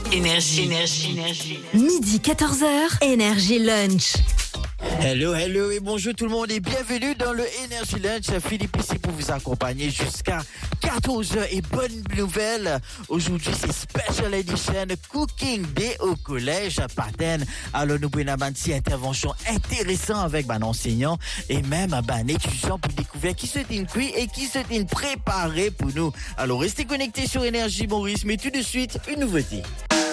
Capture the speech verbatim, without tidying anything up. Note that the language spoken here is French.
Énergie, énergie, énergie. Midi quatorze heures, Énergie Lunch. Hello, hello et bonjour tout le monde et bienvenue dans le Energy Lunch. Philippe ici pour vous accompagner jusqu'à quatorze heures et bonne nouvelle. Aujourd'hui, c'est Special Edition Cooking Day au collège à Paten. Alors, nous prenons une petite intervention intéressante avec un enseignant et même un étudiant pour découvrir qui se dit cuit et qui se dit préparé pour nous. Alors, restez connectés sur Énergie Maurice, mais tout de suite, une nouveauté.